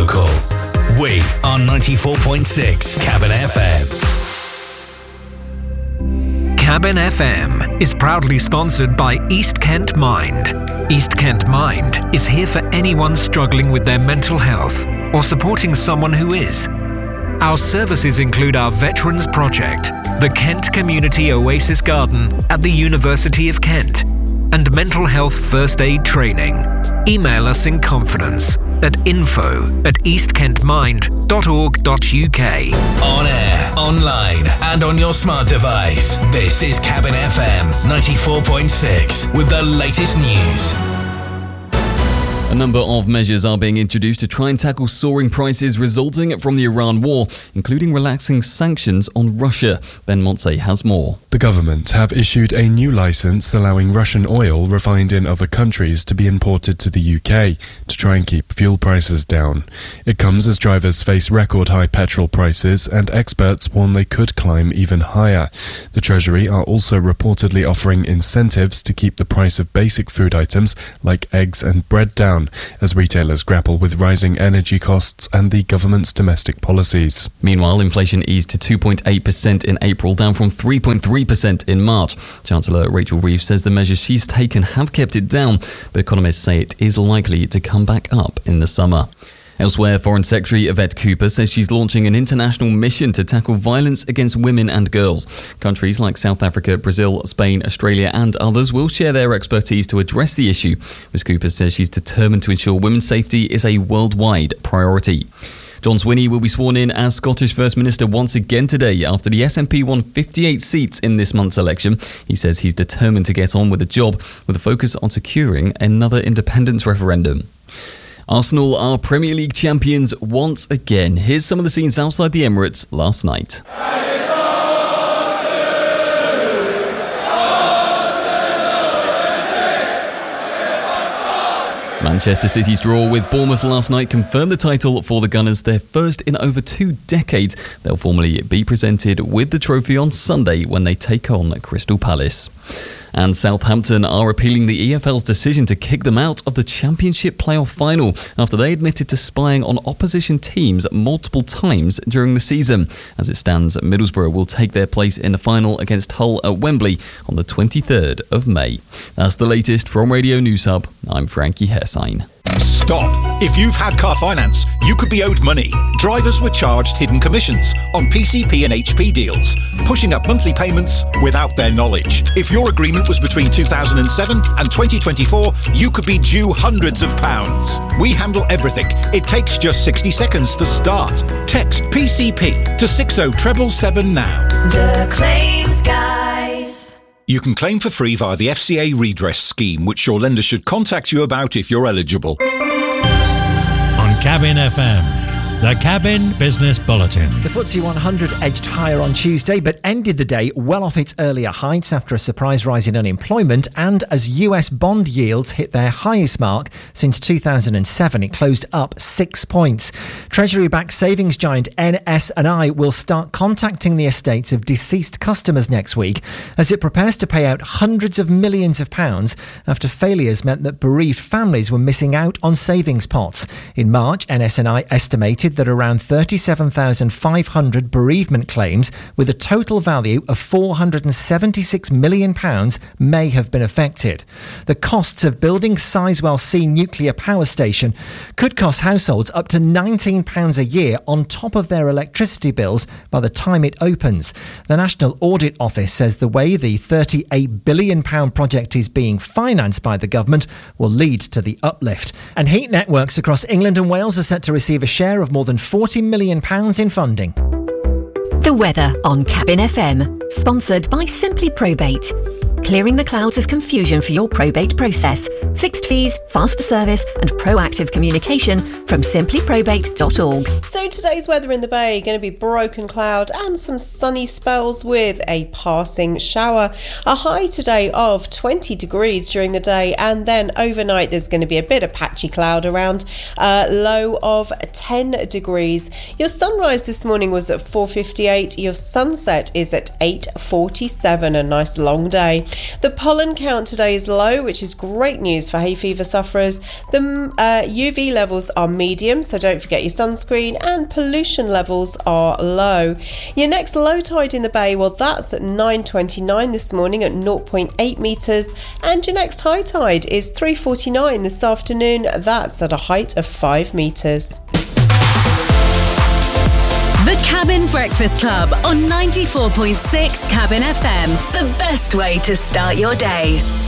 local. We are 94.6 Cabin FM. Cabin FM is proudly sponsored by East Kent Mind. East Kent Mind is here for anyone struggling with their mental health or supporting someone who is. Our services include our Veterans Project, the Kent Community Oasis Garden at the University of Kent, and mental health first aid training. Email us in confidence at info@eastkentmind.org.uk. On air, online, and on your smart device. This is Cabin FM 94.6 with the latest news. A number of measures are being introduced to try and tackle soaring prices resulting from the Iran war, including relaxing sanctions on Russia. Ben Montse has more. The government have issued a new licence allowing Russian oil refined in other countries to be imported to the UK to try and keep fuel prices down. It comes as drivers face record high petrol prices and experts warn they could climb even higher. The Treasury are also reportedly offering incentives to keep the price of basic food items like eggs and bread down, as retailers grapple with rising energy costs and the government's domestic policies. Meanwhile, inflation eased to 2.8% in April, down from 3.3% in March. Chancellor Rachel Reeves says the measures she's taken have kept it down, but economists say it is likely to come back up in the summer. Elsewhere, Foreign Secretary Yvette Cooper says she's launching an international mission to tackle violence against women and girls. Countries like South Africa, Brazil, Spain, Australia and others will share their expertise to address the issue. Ms Cooper says she's determined to ensure women's safety is a worldwide priority. John Swinney will be sworn in as Scottish First Minister once again today after the SNP won 58 seats in this month's election. He says he's determined to get on with the job with a focus on securing another independence referendum. Arsenal are Premier League champions once again. Here's some of the scenes outside the Emirates last night. Manchester City's draw with Bournemouth last night confirmed the title for the Gunners, their first in over 2 decades. They'll formally be presented with the trophy on Sunday when they take on Crystal Palace. And Southampton are appealing the EFL's decision to kick them out of the Championship playoff final after they admitted to spying on opposition teams multiple times during the season. As it stands, Middlesbrough will take their place in the final against Hull at Wembley on the 23rd of May. That's the latest from Radio News Hub. I'm Frankie Hessine. Stop! If you've had car finance, you could be owed money. Drivers were charged hidden commissions on PCP and HP deals, pushing up monthly payments without their knowledge. If your agreement was between 2007 and 2024, you could be due hundreds of pounds. We handle everything. It takes just 60 seconds to start. Text PCP to 60777 now. The Claims Guys. You can claim for free via the FCA redress scheme, which your lender should contact you about if you're eligible. On Cabin FM, the Cabin Business Bulletin. The FTSE 100 edged higher on Tuesday, but ended the day well off its earlier heights after a surprise rise in unemployment and as US bond yields hit their highest mark since 2007. It closed up 6 points. Treasury-backed savings giant NS&I will start contacting the estates of deceased customers next week as it prepares to pay out hundreds of millions of pounds after failures meant that bereaved families were missing out on savings pots. In March, NS&I estimated that around 37,500 bereavement claims with a total value of £476 million may have been affected. The costs of building Sizewell C nuclear power station could cost households up to £19 a year on top of their electricity bills by the time it opens. The National Audit Office says the way the £38 billion project is being financed by the government will lead to the uplift. And heat networks across England and Wales are set to receive a share of more than £40 million in funding. The weather on Cabin FM, sponsored by Simply Probate. Clearing the clouds of confusion for your probate process. Fixed fees, faster service and proactive communication from simplyprobate.org. So today's weather in the Bay going to be broken cloud and some sunny spells with a passing shower. A high today of 20 degrees during the day, and then overnight there's going to be a bit of patchy cloud around, low of 10 degrees. Your sunrise this morning was at 4:58. Your sunset is at 8:47. A nice long day. The pollen count today is low, which is great news for hay fever sufferers. The UV levels are medium, so don't forget your sunscreen, and pollution levels are low. Your next low tide in the bay, well, that's at 9:29 this morning at 0.8 metres, and your next high tide is 3:49 this afternoon. That's at a height of 5 metres. The Cabin Breakfast Club on 94.6 Cabin FM. The best way to start your day.